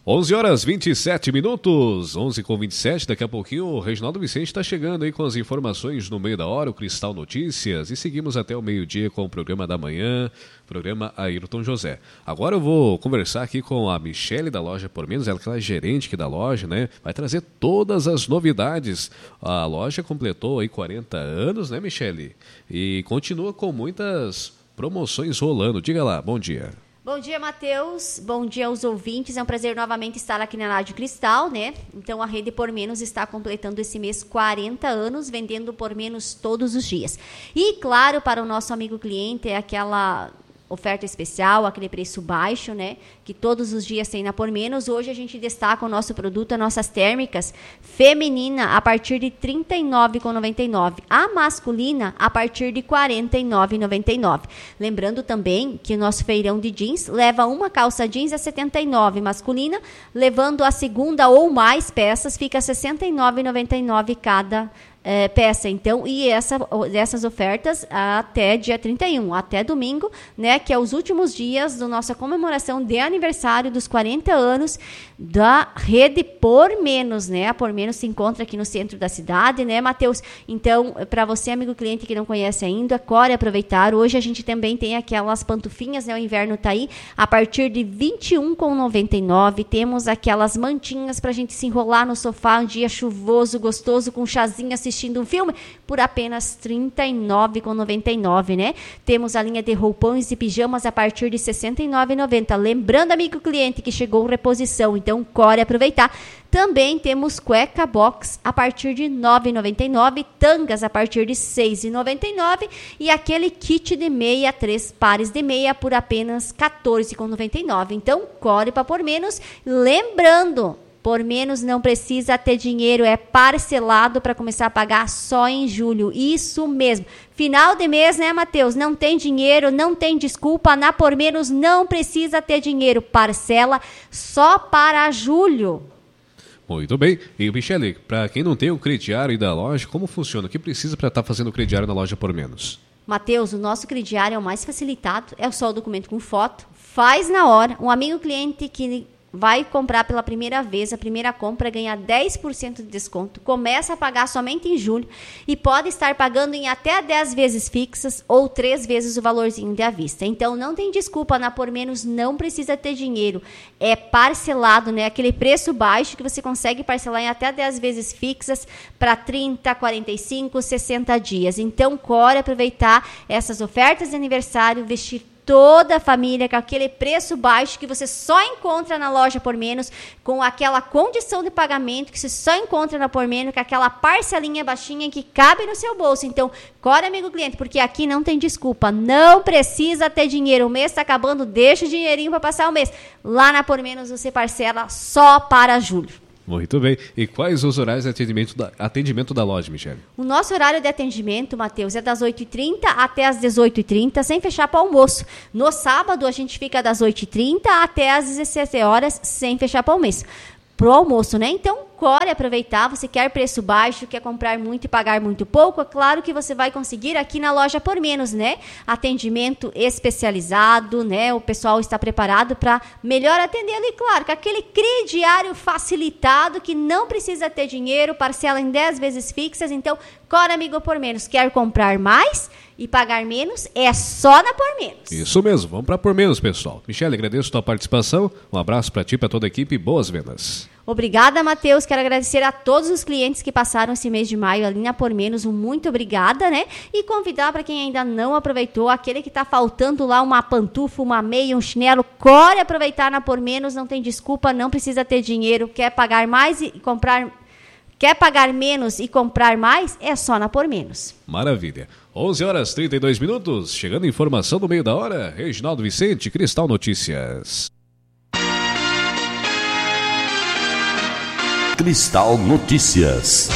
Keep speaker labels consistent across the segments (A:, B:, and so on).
A: 11h27, 11h27, daqui a pouquinho o Reginaldo Vicente está chegando aí com as informações no meio da hora, o Cristal Notícias, e seguimos até o meio-dia com o programa da manhã, programa Ayrton José. Agora eu vou conversar aqui com a Michele da Loja Por Menos, ela que é gerente aqui da loja, né? Vai trazer todas as novidades. A loja completou aí 40 anos, né, Michele? E continua com muitas promoções rolando. Diga lá, bom dia.
B: Bom dia, Matheus. Bom dia aos ouvintes. É um prazer novamente estar aqui na Rádio Cristal, né? Então, a Rede Por Menos está completando esse mês 40 anos, vendendo por menos todos os dias. E, claro, para o nosso amigo cliente, é aquela oferta especial, aquele preço baixo, né? Que todos os dias tem na Por Menos. Hoje a gente destaca o nosso produto, as nossas térmicas feminina a partir de R$ 39,99. A masculina a partir de R$ 49,99. Lembrando também que o nosso feirão de jeans leva uma calça jeans a R$ 79 masculina, levando a segunda ou mais peças, fica R$ 69,99 cada peça, então, e essas ofertas até dia 31, até domingo, né, que é os últimos dias da nossa comemoração de aniversário dos 40 anos da Rede Por Menos, né? A Por Menos se encontra aqui no centro da cidade, né, Matheus? Então, para você, amigo cliente que não conhece ainda, corre aproveitar. Hoje a gente também tem aquelas pantufinhas, né? O inverno tá aí, a partir de R$ 21,99. Temos aquelas mantinhas pra gente se enrolar no sofá um dia chuvoso, gostoso, com um chazinho assistindo um filme, por apenas R$ 39,99, né? Temos a linha de roupões e pijamas a partir de R$ 69,90. Lembrando, amigo cliente, que chegou reposição, então corre aproveitar. Também temos cueca box a partir de R$ 9,99, tangas a partir de R$ 6,99 e aquele kit de meia, 3 pares de meia por apenas R$ 14,99. Então corre para Por Menos. Lembrando, Por Menos não precisa ter dinheiro, é parcelado para começar a pagar só em julho. Isso mesmo. Final de mês, né, Matheus? Não tem dinheiro, não tem desculpa. Na Por Menos não precisa ter dinheiro. Parcela só para julho.
A: Muito bem. E, Michele, para quem não tem o crediário da loja, como funciona? O que precisa para estar fazendo o crediário na Loja Por Menos?
B: Matheus, o nosso crediário é o mais facilitado. É só o documento com foto. Faz na hora. Um amigo cliente que vai comprar pela primeira vez, a primeira compra ganha 10% de desconto, começa a pagar somente em julho e pode estar pagando em até 10 vezes fixas ou 3 vezes o valorzinho de à vista. Então não tem desculpa, na Por Menos não precisa ter dinheiro, é parcelado, né? Aquele preço baixo que você consegue parcelar em até 10 vezes fixas para 30, 45, 60 dias. Então corre aproveitar essas ofertas de aniversário, vestir toda a família com aquele preço baixo que você só encontra na Loja Por Menos, com aquela condição de pagamento que você só encontra na Por Menos, com aquela parcelinha baixinha que cabe no seu bolso. Então, corre, amigo cliente, porque aqui não tem desculpa, não precisa ter dinheiro. O mês está acabando, deixa o dinheirinho para passar o mês. Lá na Por Menos você parcela só para julho.
A: Muito bem. E quais os horários de atendimento da loja, Michele?
B: O nosso horário de atendimento, Matheus, é das 8h30 até as 18h30, sem fechar para almoço. No sábado, a gente fica das 8h30 até as 17 horas, sem fechar para pro almoço, né? Então, corre aproveitar. Você quer preço baixo, quer comprar muito e pagar muito pouco? É claro que você vai conseguir aqui na Loja Por Menos, né? Atendimento especializado, né? O pessoal está preparado para melhor atendê-lo. E claro, com aquele crediário facilitado que não precisa ter dinheiro, parcela em 10 vezes fixas. Então, corre, amigo Por Menos. Quer comprar mais e pagar menos? É só na Por Menos.
A: Isso mesmo. Vamos para Por Menos, pessoal. Michele, agradeço a tua participação. Um abraço para ti e para toda a equipe. Boas vendas.
B: Obrigada, Matheus. Quero agradecer a todos os clientes que passaram esse mês de maio ali na Por Menos. Muito obrigada, né? E convidar para quem ainda não aproveitou, aquele que está faltando lá uma pantufa, uma meia, um chinelo, corre aproveitar na Por Menos. Não tem desculpa, não precisa ter dinheiro. Quer pagar mais e comprar... Quer pagar menos e comprar mais? É só na Por Menos.
A: Maravilha. 11h32. Chegando informação no meio da hora. Reginaldo Vicente, Cristal Notícias.
C: Cristal Notícias.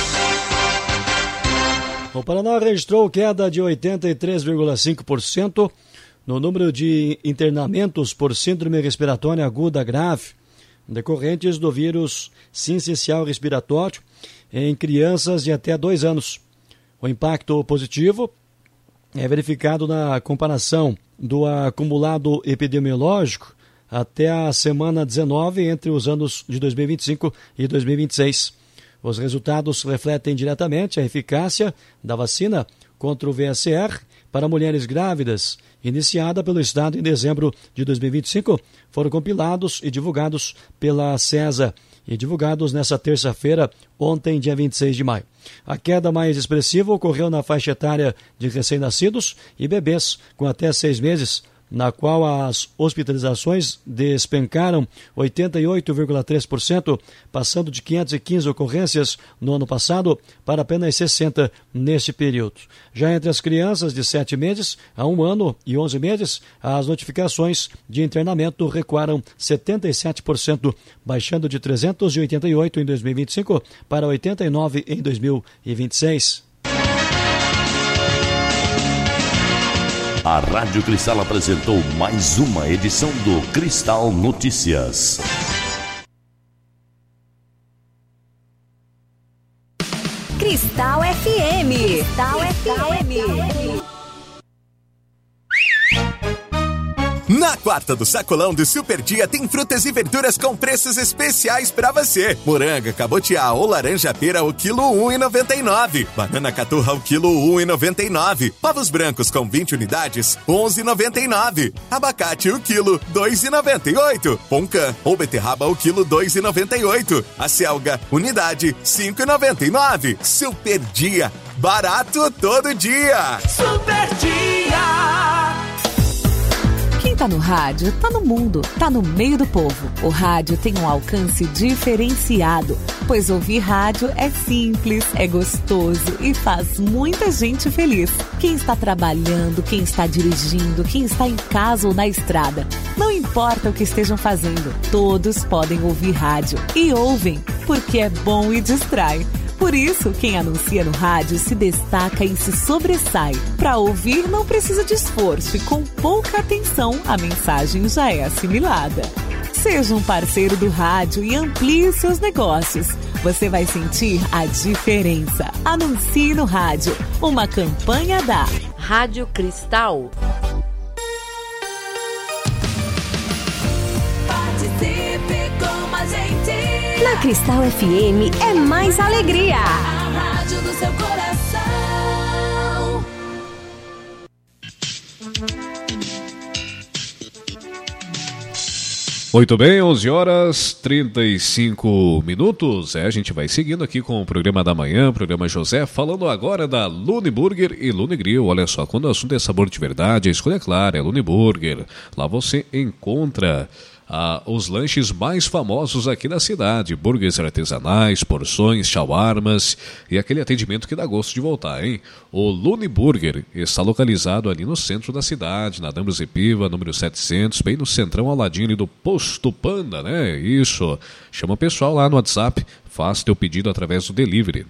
D: O Paraná registrou queda de 83,5% no número de internamentos por síndrome respiratória aguda grave, decorrentes do vírus sincicial respiratório em crianças de até 2 anos. O impacto positivo é verificado na comparação do acumulado epidemiológico até a semana 19 entre os anos de 2025 e 2026. Os resultados refletem diretamente a eficácia da vacina contra o VSR para mulheres grávidas, iniciada pelo Estado em dezembro de 2025, foram compilados e divulgados pela CESA e divulgados nesta terça-feira, ontem, dia 26 de maio. A queda mais expressiva ocorreu na faixa etária de recém-nascidos e bebês com até 6 meses, na qual as hospitalizações despencaram 88,3%, passando de 515 ocorrências no ano passado para apenas 60 neste período. Já entre as crianças de 7 meses a 1 ano e 11 meses, as notificações de internamento recuaram 77%, baixando de 388 em 2025 para 89 em 2026.
C: A Rádio Cristal apresentou mais uma edição do Cristal Notícias.
E: Cristal FM. Cristal FM.
F: Na quarta do sacolão do Super Dia tem frutas e verduras com preços especiais pra você. Moranga, cabotiá ou laranja pera o quilo 1,99. Banana caturra o quilo 1,99. Ovos brancos com 20 unidades 11,99. Abacate o quilo 2,98. Poncã ou beterraba o quilo 2,98. Acelga unidade 5,99. Super Dia, barato todo dia.
E: Super Dia. Quem tá no rádio, tá no mundo, tá no meio do povo. O rádio tem um alcance diferenciado, pois ouvir rádio é simples, é gostoso e faz muita gente feliz. Quem está trabalhando, quem está dirigindo, quem está em casa ou na estrada, não importa o que estejam fazendo, todos podem ouvir rádio. E ouvem, porque é bom e distrai. Por isso, quem anuncia no rádio se destaca e se sobressai. Para ouvir não precisa de esforço e com pouca atenção a mensagem já é assimilada. Seja um parceiro do rádio e amplie seus negócios. Você vai sentir a diferença. Anuncie no rádio. Uma campanha da Rádio Cristal. Participe com a gente. Na Cristal FM é mais alegria. A rádio do seu coração.
A: Muito bem, 11h35. A gente vai seguindo aqui com o programa da manhã, programa José, falando agora da Lune Burger e Lune Grill. Olha só, quando o assunto é sabor de verdade, a escolha é clara, é Lune Burger. Lá você encontra os lanches mais famosos aqui da cidade, burgers artesanais, porções, shawarmas e aquele atendimento que dá gosto de voltar, hein? O Lune Burger está localizado ali no centro da cidade, na Dambros e Piva, número 700, bem no centrão, ao ladinho ali do Posto Panda, né? Isso, chama o pessoal lá no WhatsApp, faz teu pedido através do delivery,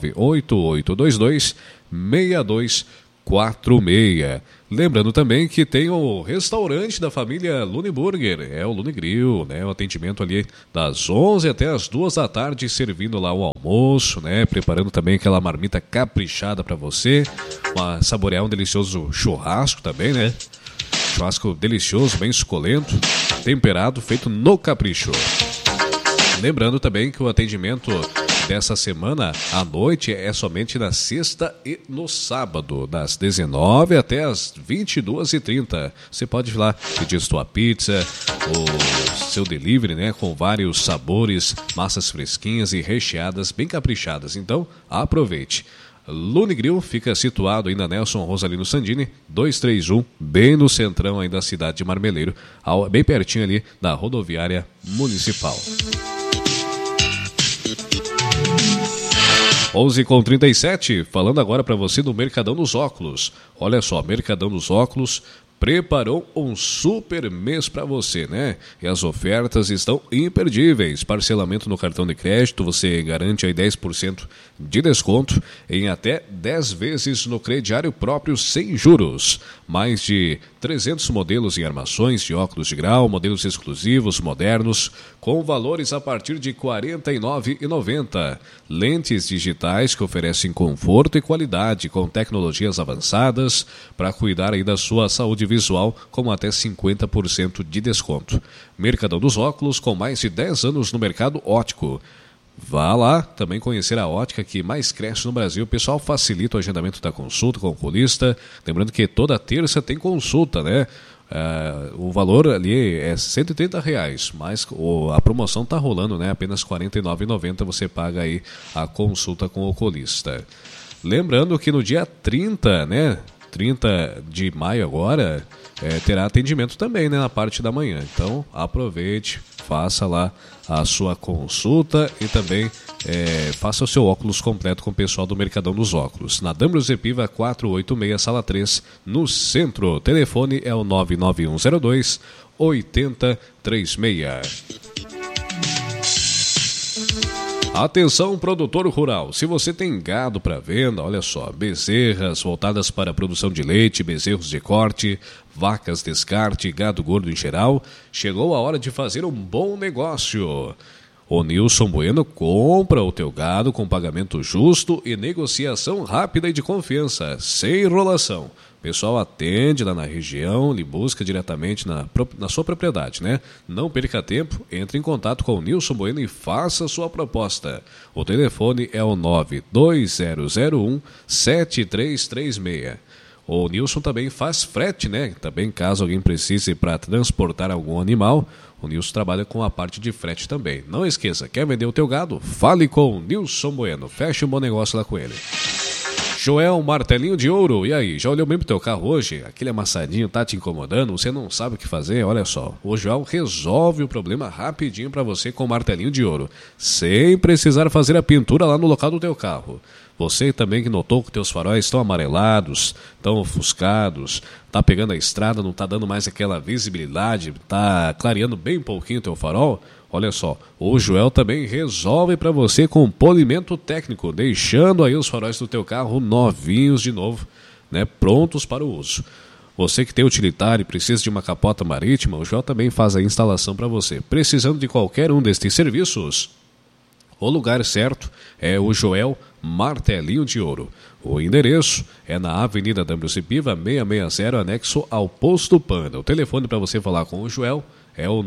A: 98822-6246. Lembrando também que tem o restaurante da família Lune Burger, é o Lune Grill, né? O atendimento ali das 11 até as 2 da tarde, servindo lá o almoço, né? Preparando também aquela marmita caprichada para você, saborear um delicioso churrasco também, né? Churrasco delicioso, bem suculento, temperado, feito no capricho. Lembrando também que o atendimento dessa semana à noite é somente na sexta e no sábado, das 19 até as 22h30. Você pode ir lá pedir sua pizza, o seu delivery, né, com vários sabores, massas fresquinhas e recheadas, bem caprichadas. Então, aproveite. Lune Grill fica situado aí na Nelson Rosalino Sandini, 231, bem no centrão aí da cidade de Marmeleiro, bem pertinho ali da rodoviária municipal. 11h37, falando agora para você do Mercadão dos Óculos. Olha só, Mercadão dos Óculos preparou um super mês para você, né? E as ofertas estão imperdíveis. Parcelamento no cartão de crédito, você garante aí 10% de desconto em até 10 vezes no crediário próprio sem juros. Mais de 300 modelos em armações de óculos de grau, modelos exclusivos, modernos, com valores a partir de R$ 49,90. Lentes digitais que oferecem conforto e qualidade, com tecnologias avançadas para cuidar aí da sua saúde visual com até 50% de desconto. Mercadão dos Óculos, com mais de 10 anos no mercado óptico. Vá lá também conhecer a ótica que mais cresce no Brasil. O pessoal facilita o agendamento da consulta com o oculista. Lembrando que toda terça tem consulta, né? O valor ali é R$130, mas a promoção está rolando, né? Apenas R$ 49,90 você paga aí a consulta com o oculista. Lembrando que no dia 30, né? 30 de maio agora, terá atendimento também, né, na parte da manhã. Então, aproveite, faça lá a sua consulta e também faça o seu óculos completo com o pessoal do Mercadão dos Óculos. Na Dambrus Epiva 486, sala 3, no centro. O telefone é o 99102-8036. Atenção, produtor rural, se você tem gado para venda, olha só, bezerras voltadas para a produção de leite, bezerros de corte, vacas descarte, gado gordo em geral, chegou a hora de fazer um bom negócio. O Nilson Bueno compra o teu gado com pagamento justo e negociação rápida e de confiança, sem enrolação. O pessoal atende lá na região, lhe busca diretamente na sua propriedade, né? Não perca tempo, entre em contato com o Nilson Bueno e faça a sua proposta. O telefone é o 92001-7336. O Nilson também faz frete, né? Também caso alguém precise para transportar algum animal, o Nilson trabalha com a parte de frete também. Não esqueça, quer vender o teu gado? Fale com o Nilson Bueno, feche um bom negócio lá com ele. Joel, martelinho de ouro, e aí, já olhou bem pro teu carro hoje? Aquele amassadinho tá te incomodando, você não sabe o que fazer? Olha só, o Joel resolve o problema rapidinho para você com o martelinho de ouro, sem precisar fazer a pintura lá no local do teu carro. Você também que notou que teus faróis estão amarelados, estão ofuscados, tá pegando a estrada, não tá dando mais aquela visibilidade, tá clareando bem pouquinho o teu farol? Olha só, o Joel também resolve para você com polimento técnico, deixando aí os faróis do teu carro novinhos de novo, né, prontos para o uso. Você que tem utilitário e precisa de uma capota marítima, o Joel também faz a instalação para você. Precisando de qualquer um destes serviços, o lugar certo é o Joel Martelinho de Ouro. O endereço é na Avenida Dambrus Epiva 660, anexo ao Posto Panda. O telefone para você falar com o Joel é o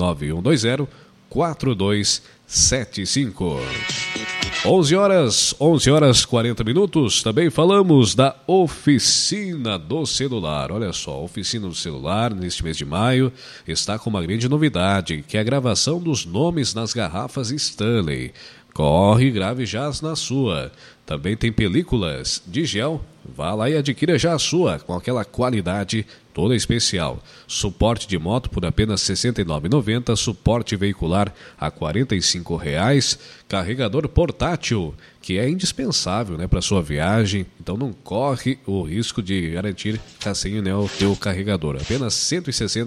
A: 99120-4275. 11 horas 40 minutos. Também falamos da Oficina do Celular. Olha só, a Oficina do Celular, neste mês de maio, está com uma grande novidade, que é a gravação dos nomes nas garrafas Stanley. Corre e grave já na sua. Também tem películas de gel. Vá lá e adquira já a sua, com aquela qualidade toda especial. Suporte de moto por apenas R$ 69,90. Suporte veicular a R$ 45,00. Carregador portátil, que é indispensável, né, para sua viagem. Então não corre o risco de garantir sem, né, o teu carregador. Apenas R$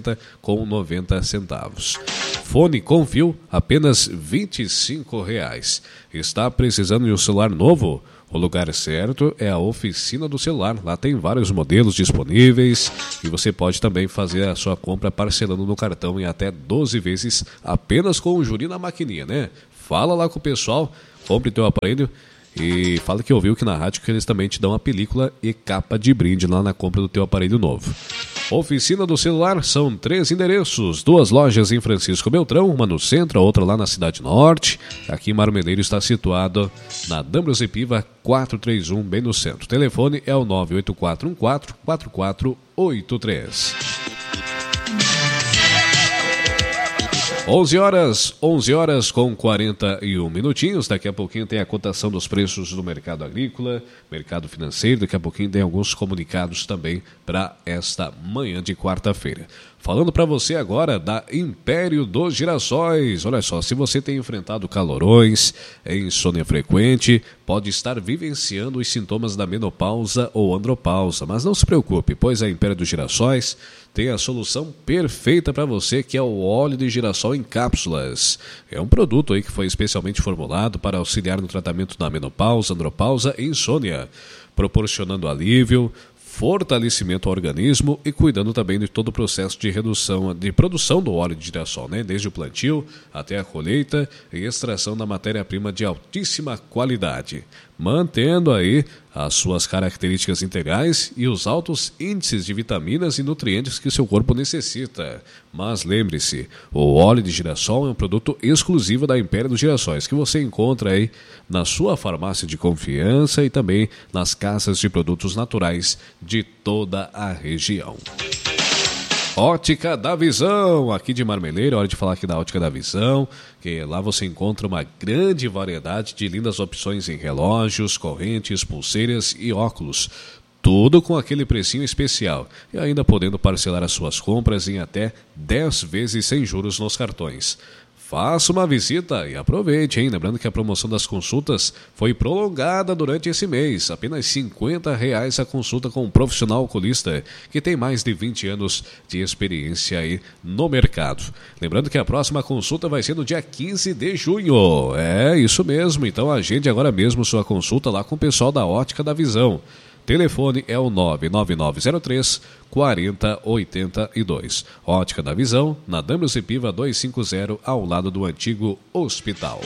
A: 160,90. Fone com fio, apenas R$ 25,00. Está precisando de um celular novo? O lugar certo é a Oficina do Celular. Lá tem vários modelos disponíveis e você pode também fazer a sua compra parcelando no cartão em até 12 vezes apenas com o juros na maquininha, né? Fala lá com o pessoal, compre teu aparelho e fala que ouviu que na rádio que eles também te dão a película e capa de brinde lá na compra do teu aparelho novo. Oficina do Celular, são 3 endereços, 2 lojas em Francisco Beltrão, uma no centro, a outra lá na Cidade Norte. Aqui em Marmeleiro está situado na Dambrus Epiva 431, bem no centro. O telefone é o 98414-4483. 11 horas com 41 minutinhos. Daqui a pouquinho tem a cotação dos preços do mercado agrícola, mercado financeiro. Daqui a pouquinho tem alguns comunicados também para esta manhã de quarta-feira. Falando para você agora da Império dos Girassóis. Olha só, se você tem enfrentado calorões, insônia frequente, pode estar vivenciando os sintomas da menopausa ou andropausa. Mas não se preocupe, pois a Império dos Girassóis tem a solução perfeita para você, que é o óleo de girassol em cápsulas. É um produto aí que foi especialmente formulado para auxiliar no tratamento da menopausa, andropausa e insônia, proporcionando alívio, fortalecimento ao organismo e cuidando também de todo o processo de produção do óleo de girassol, né? Desde o plantio até a colheita e extração da matéria-prima de altíssima qualidade, mantendo aí as suas características integrais e os altos índices de vitaminas e nutrientes que seu corpo necessita. Mas lembre-se, o óleo de girassol é um produto exclusivo da Império dos Girassóis, que você encontra aí na sua farmácia de confiança e também nas casas de produtos naturais de toda a região. Ótica da Visão, aqui de Marmeleiro, hora de falar aqui da Ótica da Visão, que lá você encontra uma grande variedade de lindas opções em relógios, correntes, pulseiras e óculos. Tudo com aquele precinho especial e ainda podendo parcelar as suas compras em até 10 vezes sem juros nos cartões. Faça uma visita e aproveite, hein? Lembrando que a promoção das consultas foi prolongada durante esse mês. Apenas R$50 a consulta com um profissional oculista que tem mais de 20 anos de experiência aí no mercado. Lembrando que a próxima consulta vai ser no dia 15 de junho. É isso mesmo, então agende agora mesmo sua consulta lá com o pessoal da Ótica da Visão. Telefone é o 99903-4082. Ótica da Visão, na Damros e Piva 250, ao lado do antigo hospital.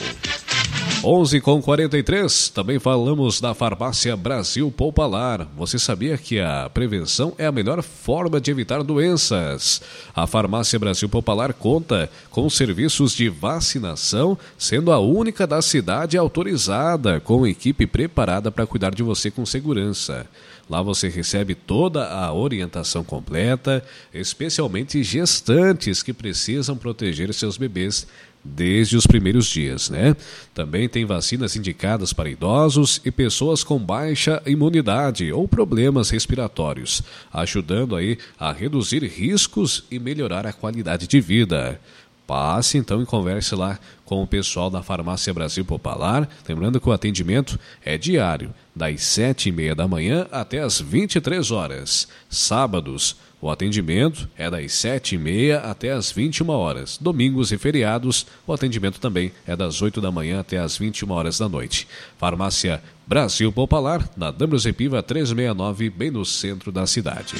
A: 11h43, também falamos da Farmácia Brasil Poupalar. Você sabia que a prevenção é a melhor forma de evitar doenças? A Farmácia Brasil Poupalar conta com serviços de vacinação, sendo a única da cidade autorizada, com equipe preparada para cuidar de você com segurança. Lá você recebe toda a orientação completa, especialmente gestantes que precisam proteger seus bebês desde os primeiros dias, né? Também tem vacinas indicadas para idosos e pessoas com baixa imunidade ou problemas respiratórios, ajudando aí a reduzir riscos e melhorar a qualidade de vida. Passe então e converse lá com o pessoal da Farmácia Brasil Poupalar, lembrando que o atendimento é diário, das 7h30 da manhã até as 23 horas. Sábados, o atendimento é das 7h30 até as 21 horas. Domingos e feriados, o atendimento também é das 8 da manhã até as 21 horas da noite. Farmácia Brasil Poupalar, na Damros e Piva 369, bem no centro da cidade.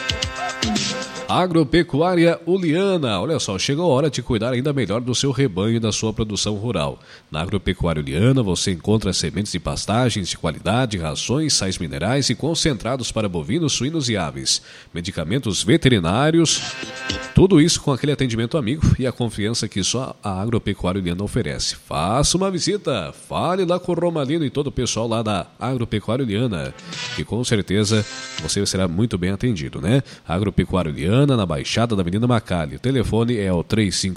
A: Agropecuária Uliana. Olha só, chegou a hora de cuidar ainda melhor do seu rebanho e da sua produção rural. Na Agropecuária Uliana você encontra sementes de pastagens de qualidade, rações, sais minerais e concentrados para bovinos, suínos e aves, medicamentos veterinários, tudo isso com aquele atendimento amigo e a confiança que só a Agropecuária Uliana oferece. Faça uma visita, fale lá com o Romalino e todo o pessoal lá da Agropecuária Uliana, que com certeza você será muito bem atendido, né? Agropecuária Uliana, na Baixada da Avenida Macalli. O telefone é o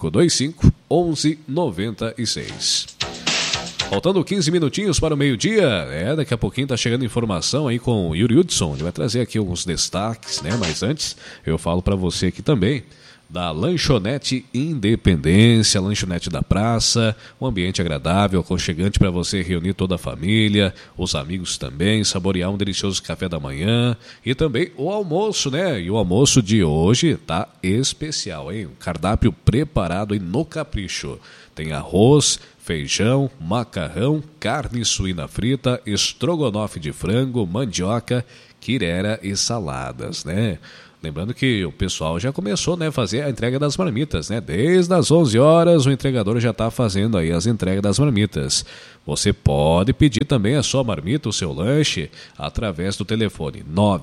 A: 3525-1196. Faltando 15 minutinhos para o meio-dia, daqui a pouquinho tá chegando informação aí com o Yuri Hudson. Ele vai trazer aqui alguns destaques, né? Mas antes, eu falo para você aqui também da Lanchonete Independência, lanchonete da praça, um ambiente agradável, aconchegante para você reunir toda a família, os amigos também, saborear um delicioso café da manhã e também o almoço, né? E o almoço de hoje tá especial, hein? Um cardápio preparado aí no capricho. Tem arroz, feijão, macarrão, carne suína frita, estrogonofe de frango, mandioca, quirera e saladas, né? Lembrando que o pessoal já começou, né, a fazer a entrega das marmitas, né? Desde as 11 horas o entregador já está fazendo aí as entregas das marmitas. Você pode pedir também a sua marmita, o seu lanche, através do telefone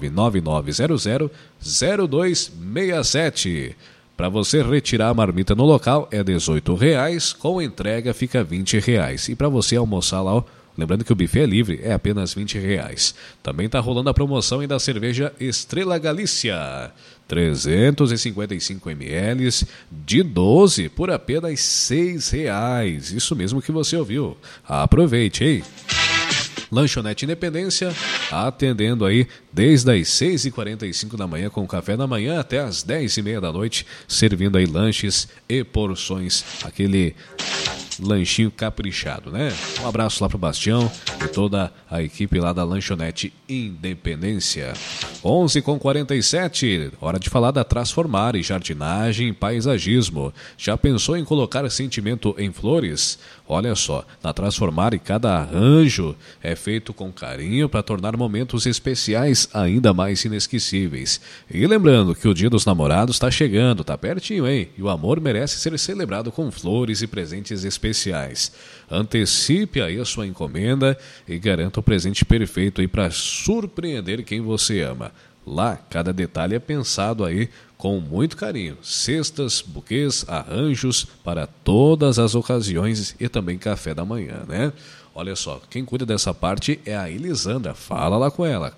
A: 99900-0267. Para você retirar a marmita no local é R$18, com entrega fica R$20. E para você almoçar lá, lembrando que o buffet é livre, é apenas R$20. Também está rolando a promoção aí da cerveja Estrela Galícia, 355 ml de 12 por apenas R$6. Isso mesmo que você ouviu. Aproveite, hein? Lanchonete Independência, atendendo aí desde as 6h45 da manhã com café da manhã até as 10h30 da noite, servindo aí lanches e porções, aquele lanchinho caprichado, né? Um abraço lá pro Bastião e toda a equipe lá da Lanchonete Independência. 11h47, hora de falar da Transformar e Jardinagem e Paisagismo. Já pensou em colocar sentimento em flores? Olha só, na Transformar cada arranjo é feito com carinho para tornar momentos especiais ainda mais inesquecíveis. E lembrando que o Dia dos Namorados está chegando, tá pertinho, hein? E o amor merece ser celebrado com flores e presentes especiais. especiais. Antecipe aí a sua encomenda e garanta o presente perfeito aí para surpreender quem você ama. Lá, cada detalhe é pensado aí com muito carinho. Cestas, buquês, arranjos para todas as ocasiões e também café da manhã, né? Olha só, quem cuida dessa parte é a Elisandra. Fala lá com ela,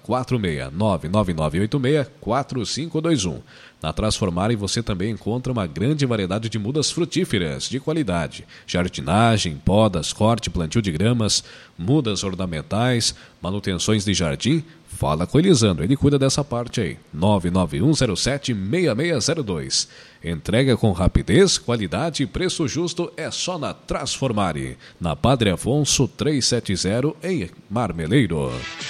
A: 469-9986-4521. Na Transformare você também encontra uma grande variedade de mudas frutíferas de qualidade. Jardinagem, podas, corte, plantio de gramas, mudas ornamentais, manutenções de jardim. Fala com o Elisandro, ele cuida dessa parte aí. 99107-6602. Entrega com rapidez, qualidade e preço justo é só na Transformare. Na Padre Afonso 370 em Marmeleiro.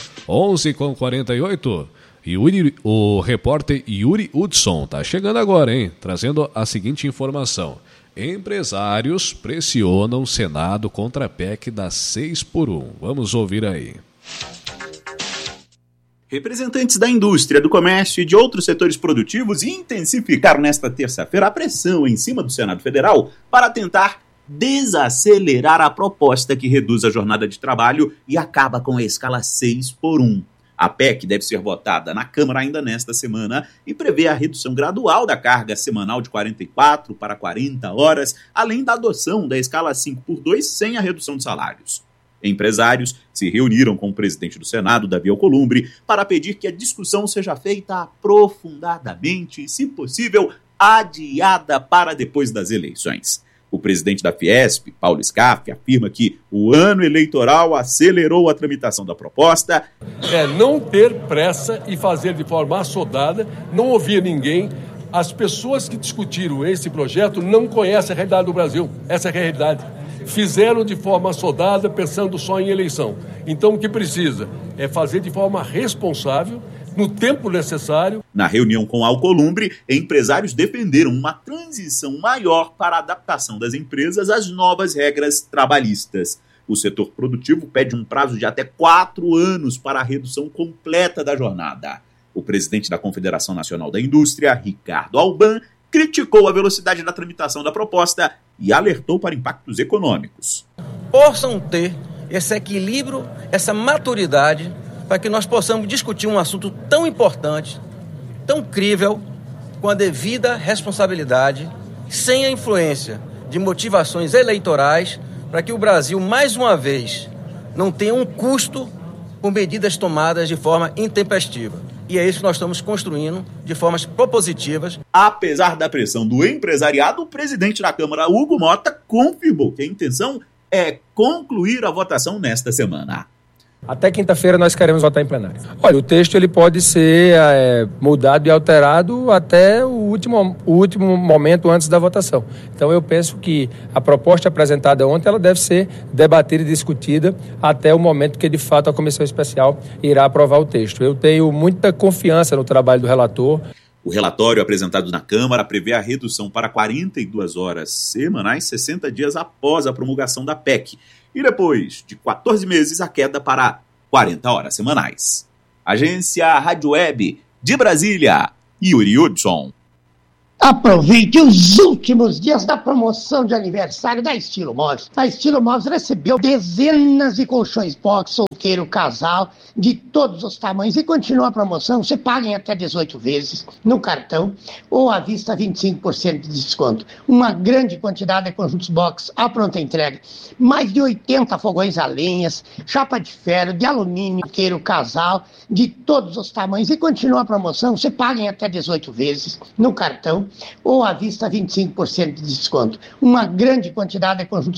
A: 11h48. O repórter Yuri Hudson está chegando agora, hein? Trazendo a seguinte informação. Empresários pressionam o Senado contra a PEC da 6x1. Vamos ouvir aí.
G: Representantes da indústria, do comércio e de outros setores produtivos intensificaram nesta terça-feira a pressão em cima do Senado Federal para tentar desacelerar a proposta que reduz a jornada de trabalho e acaba com a escala 6x1. A PEC deve ser votada na Câmara ainda nesta semana e prevê a redução gradual da carga semanal de 44 para 40 horas, além da adoção da escala 5x2 sem a redução de salários. Empresários se reuniram com o presidente do Senado, Davi Alcolumbre, para pedir que a discussão seja feita aprofundadamente e, se possível, adiada para depois das eleições. O presidente da Fiesp, Paulo Scaff, afirma que o ano eleitoral acelerou a tramitação da proposta.
H: É não ter pressa e fazer de forma assodada, não ouvir ninguém. As pessoas que discutiram esse projeto não conhecem a realidade do Brasil. Essa é a realidade. Fizeram de forma assodada, pensando só em eleição. Então o que precisa é fazer de forma responsável, no tempo necessário.
G: Na reunião com Alcolumbre, empresários defenderam uma transição maior para a adaptação das empresas às novas regras trabalhistas. O setor produtivo pede um prazo de até 4 anos para a redução completa da jornada. O presidente da Confederação Nacional da Indústria, Ricardo Alban, criticou a velocidade da tramitação da proposta e alertou para impactos econômicos.
I: Possam ter esse equilíbrio, essa maturidade, para que nós possamos discutir um assunto tão importante, tão crível, com a devida responsabilidade, sem a influência de motivações eleitorais, para que o Brasil, mais uma vez, não tenha um custo por medidas tomadas de forma intempestiva. E é isso que nós estamos construindo de formas propositivas.
G: Apesar da pressão do empresariado, o presidente da Câmara, Hugo Mota, confirmou que a intenção é concluir a votação nesta semana.
J: Até quinta-feira nós queremos votar em plenário. Olha, o texto ele pode ser mudado e alterado até o último momento antes da votação. Então eu penso que a proposta apresentada ontem ela deve ser debatida e discutida até o momento que de fato a comissão especial irá aprovar o texto. Eu tenho muita confiança no trabalho do relator.
G: O relatório apresentado na Câmara prevê a redução para 42 horas semanais, 60 dias após a promulgação da PEC. E depois de 14 meses, a queda para 40 horas semanais. Agência Rádio Web de Brasília, Yuri Hudson.
K: Aproveite os últimos dias da promoção de aniversário da Estilo Móveis. A Estilo Móveis recebeu dezenas de colchões box, solteiro, casal, de todos os tamanhos. E continua a promoção, você paga em até 18 vezes no cartão ou à vista 25% de desconto. Uma grande quantidade de conjuntos box à pronta entrega. Mais de 80 fogões a lenhas, chapa de ferro, de alumínio, solteiro, casal, de todos os tamanhos. E continua a promoção, você paga em até 18 vezes no cartão ou à vista 25% de desconto. Uma grande quantidade de conjuntos